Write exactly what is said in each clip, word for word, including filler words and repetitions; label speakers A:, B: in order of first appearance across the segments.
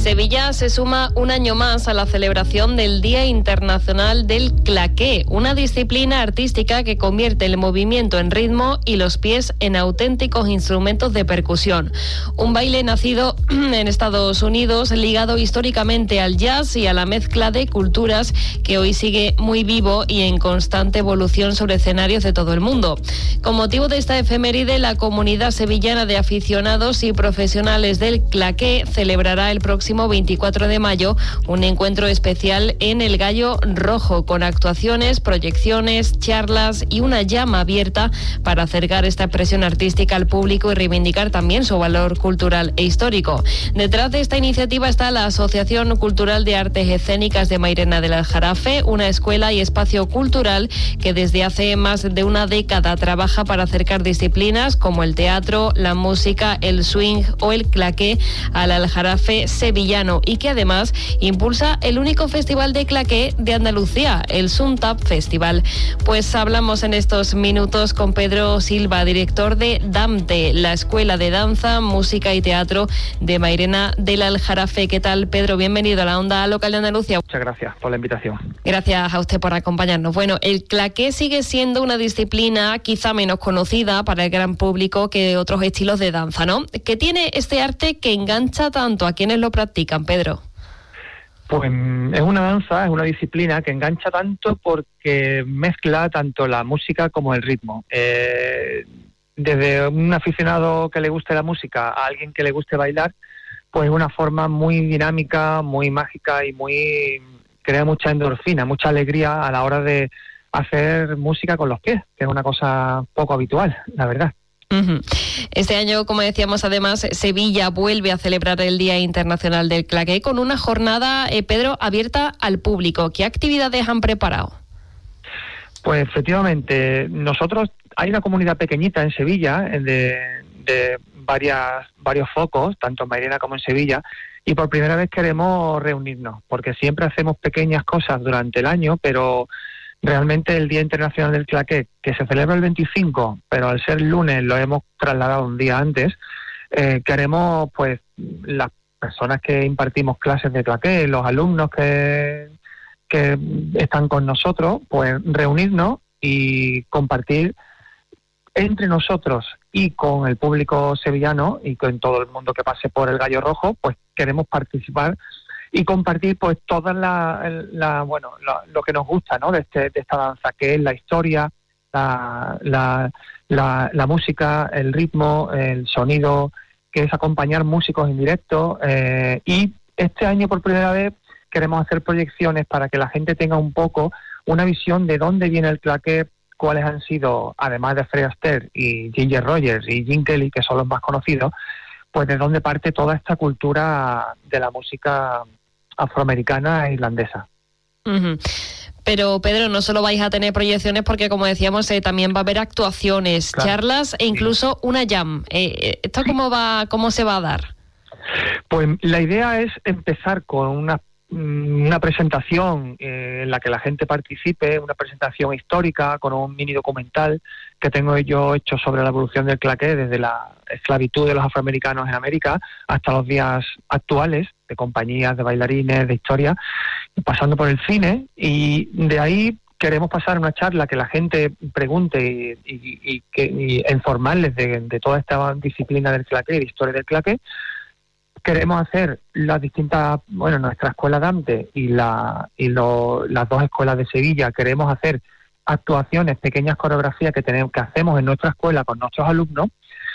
A: Sevilla se suma un año más a la celebración del Día Internacional del Claqué, una disciplina artística que convierte el movimiento en ritmo y los pies en auténticos instrumentos de percusión. Un baile nacido en Estados Unidos, ligado históricamente al jazz y a la mezcla de culturas, que hoy sigue muy vivo y en constante evolución sobre escenarios de todo el mundo. Con motivo de esta efeméride, la comunidad sevillana de aficionados y profesionales del claqué celebrará el próximo veinticuatro de mayo un encuentro especial en el Gallo Rojo, con actuaciones, proyecciones, charlas y una llama abierta para acercar esta expresión artística al público y reivindicar también su valor cultural e histórico. Detrás de esta iniciativa está la Asociación Cultural de Artes Escénicas de Mairena del Aljarafe, una escuela y espacio cultural que desde hace más de una década trabaja para acercar disciplinas como el teatro, la música, el swing o el claqué al Aljarafe sevillano, y que además impulsa el único festival de claqué de Andalucía, el Suntap Festival. Pues hablamos en estos minutos con Pedro Silva, director de DAMTE, la Escuela de Danza, Música y Teatro de Mairena del Aljarafe. ¿Qué tal, Pedro? Bienvenido a la Onda Local de Andalucía.
B: Muchas gracias por la invitación.
A: Gracias a usted por acompañarnos. Bueno, el claqué sigue siendo una disciplina quizá menos conocida para el gran público que otros estilos de danza, ¿no? ¿Qué tiene este arte que engancha tanto a quienes lo practican, Pedro?
B: Pues es una danza, es una disciplina que engancha tanto porque mezcla tanto la música como el ritmo. Eh, desde un aficionado que le guste la música a alguien que le guste bailar, pues es una forma muy dinámica, muy mágica y muy crea mucha endorfina, mucha alegría a la hora de hacer música con los pies, que es una cosa poco habitual, la verdad.
A: Uh-huh. Este año, como decíamos, además, Sevilla vuelve a celebrar el Día Internacional del Claqué con una jornada, eh, Pedro, abierta al público. ¿Qué actividades han preparado?
B: Pues efectivamente, nosotros, hay una comunidad pequeñita en Sevilla, de, de varias, varios focos, tanto en Mairena como en Sevilla, y por primera vez queremos reunirnos, porque siempre hacemos pequeñas cosas durante el año, pero realmente el Día Internacional del Claqué, que se celebra el veinticinco, pero al ser lunes lo hemos trasladado un día antes, eh, queremos, pues, las personas que impartimos clases de claqué, los alumnos que, que están con nosotros, pues reunirnos y compartir entre nosotros y con el público sevillano y con todo el mundo que pase por el Gallo Rojo, pues queremos participar y compartir pues toda la, la bueno la, lo que nos gusta, ¿no?, de este de esta danza, que es la historia, la la, la, la música, el ritmo, el sonido, que es acompañar músicos en directo, eh, y este año por primera vez queremos hacer proyecciones para que la gente tenga un poco una visión de dónde viene el claqué, cuáles han sido, además de Fred Astaire y Ginger Rogers y Gene Kelly, que son los más conocidos, pues de dónde parte toda esta cultura de la música afroamericana e irlandesa.
A: Uh-huh. Pero, Pedro, no solo vais a tener proyecciones, porque, como decíamos, eh, también va a haber actuaciones, claro, charlas e incluso sí. una jam. Eh, ¿Esto cómo va, cómo se va a dar?
B: Pues la idea es empezar con una una presentación eh, en la que la gente participe, una presentación histórica con un mini documental que tengo yo hecho sobre la evolución del claqué desde la esclavitud de los afroamericanos en América hasta los días actuales, de compañías, de bailarines, de historia, pasando por el cine, y de ahí queremos pasar una charla que la gente pregunte y, y, y, que, y informarles de, de toda esta disciplina del claqué y de historia del claqué. Queremos hacer las distintas, bueno, nuestra escuela DAMTE y, la, y lo, las dos escuelas de Sevilla, queremos hacer actuaciones, pequeñas coreografías que tenemos que hacemos en nuestra escuela con nuestros alumnos,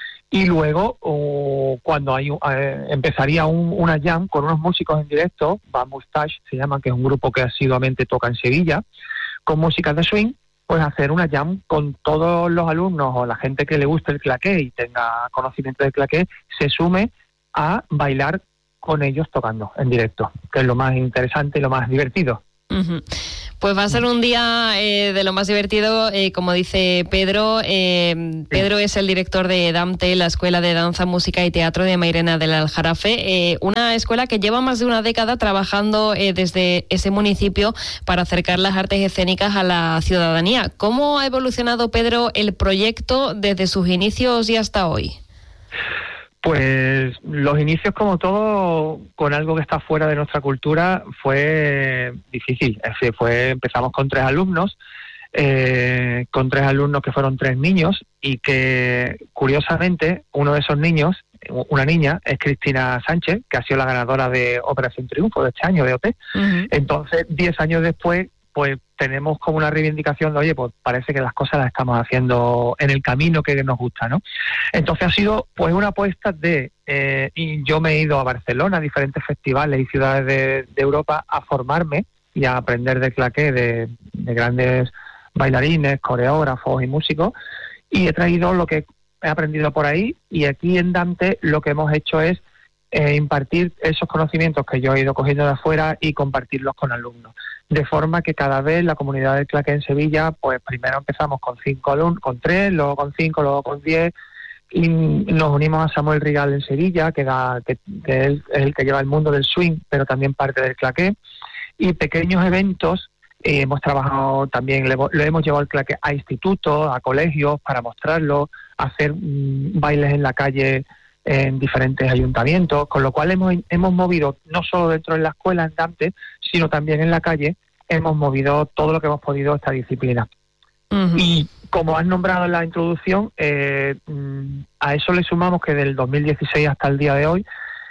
B: y luego uh, cuando hay eh, empezaría un, una jam con unos músicos en directo, Bad Moustache se llama, que es un grupo que asiduamente toca en Sevilla, con música de swing, pues hacer una jam con todos los alumnos o la gente que le guste el claqué y tenga conocimiento del claqué, se sume a bailar con ellos tocando en directo, que es lo más interesante y lo más divertido.
A: Uh-huh. Pues va a ser un día eh, de lo más divertido, eh, como dice Pedro. Eh, Pedro sí. es el director de DAMTE, la Escuela de Danza, Música y Teatro de Mairena del Aljarafe, eh, una escuela que lleva más de una década trabajando eh, desde ese municipio para acercar las artes escénicas a la ciudadanía. ¿Cómo ha evolucionado, Pedro, el proyecto desde sus inicios y hasta hoy?
B: Pues los inicios, como todo, con algo que está fuera de nuestra cultura, fue difícil. Es decir, fue, empezamos con tres alumnos, eh, con tres alumnos que fueron tres niños, y que, curiosamente, uno de esos niños, una niña, es Cristina Sánchez, que ha sido la ganadora de Operación Triunfo de este año, de O T. Uh-huh. Entonces, diez años después, pues tenemos como una reivindicación de, oye, pues parece que las cosas las estamos haciendo en el camino que nos gusta, ¿no? Entonces ha sido pues una apuesta de, eh, y yo me he ido a Barcelona, a diferentes festivales y ciudades de, de Europa, a formarme y a aprender de claqué de, de grandes bailarines, coreógrafos y músicos, y he traído lo que he aprendido por ahí, y aquí en Dante lo que hemos hecho es eh, impartir esos conocimientos que yo he ido cogiendo de afuera y compartirlos con alumnos. De forma que cada vez la comunidad del claqué en Sevilla, pues primero empezamos con cinco alumnos, con tres, luego con cinco, luego con diez, y nos unimos a Samuel Rigal en Sevilla, que, da, que, que es el que lleva el mundo del swing, pero también parte del claqué, y pequeños eventos. Eh, hemos trabajado también, le, le hemos llevado el claqué a institutos, a colegios, para mostrarlo, hacer mmm, bailes en la calle en diferentes ayuntamientos, con lo cual hemos, hemos movido, no solo dentro de la escuela en Dante, sino también en la calle, hemos movido todo lo que hemos podido esta disciplina. Uh-huh. Y como has nombrado en la introducción, eh, a eso le sumamos que del dos mil dieciséis hasta el día de hoy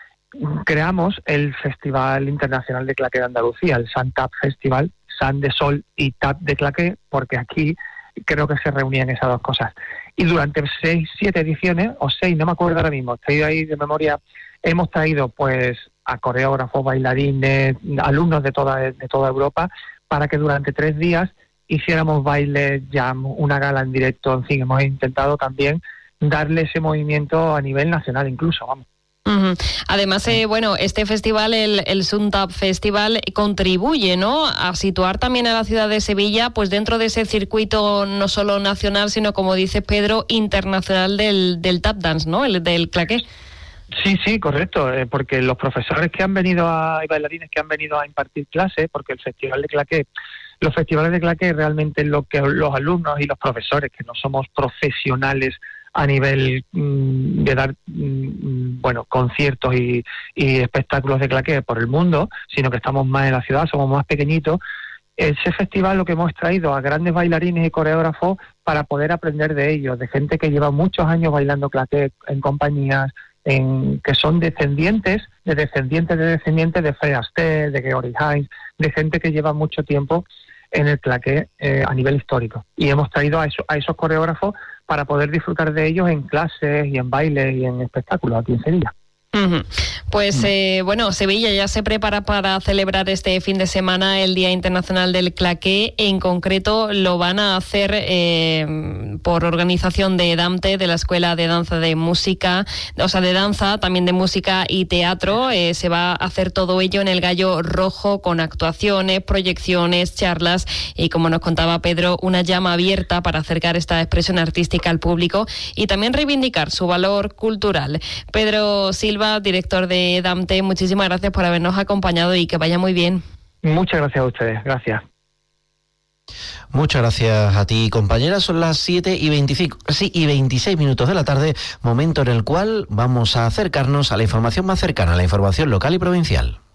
B: creamos el Festival Internacional de Claqué de Andalucía, el San Tap Festival, San de Sol y Tap de Claqué, porque aquí creo que se reunían esas dos cosas. Y durante seis, siete ediciones, o seis, no me acuerdo ahora mismo, estoy ahí de memoria, hemos traído pues a coreógrafos, bailarines, alumnos de toda, de toda Europa, para que durante tres días hiciéramos bailes, jam, una gala en directo. En fin, hemos intentado también darle ese movimiento a nivel nacional incluso, vamos.
A: Uh-huh. Además, eh, bueno, este festival, el, el Suntap Festival, contribuye, ¿no?, a situar también a la ciudad de Sevilla, pues dentro de ese circuito no solo nacional, sino, como dice Pedro, internacional del, del tap dance, ¿no?, el del claqué.
B: Sí, sí, correcto, eh, porque los profesores que han venido a, y bailarines que han venido a impartir clases, porque el festival de claqué, los festivales de claqué realmente lo que los alumnos y los profesores, que no somos profesionales a nivel mmm, de dar mmm, bueno conciertos y, y espectáculos de claqué por el mundo, sino que estamos más en la ciudad, somos más pequeñitos. Ese festival lo que hemos traído a grandes bailarines y coreógrafos para poder aprender de ellos, de gente que lleva muchos años bailando claqué en compañías, en que son descendientes de descendientes de descendientes de Fred Astaire, de George Hines, de gente que lleva mucho tiempo en el claqué eh, a nivel histórico. Y hemos traído a, eso, a esos coreógrafos para poder disfrutar de ellos en clases y en bailes y en espectáculos aquí en Sevilla.
A: Uh-huh. Pues eh, bueno, Sevilla ya se prepara para celebrar este fin de semana el Día Internacional del Claqué. En concreto lo van a hacer eh, por organización de Dante, de la Escuela de Danza de Música, o sea, de danza, también de música y teatro. Eh, se va a hacer todo ello en el Gallo Rojo, con actuaciones, proyecciones, charlas y, como nos contaba Pedro, una llama abierta para acercar esta expresión artística al público y también reivindicar su valor cultural. Pedro Silva, director de Dante, muchísimas gracias por habernos acompañado y que vaya muy bien.
B: Muchas gracias a ustedes, gracias.
C: Muchas gracias a ti, compañera. Son las siete y veinticinco, sí, y veintiséis minutos de la tarde, momento en el cual vamos a acercarnos a la información más cercana, la información local y provincial.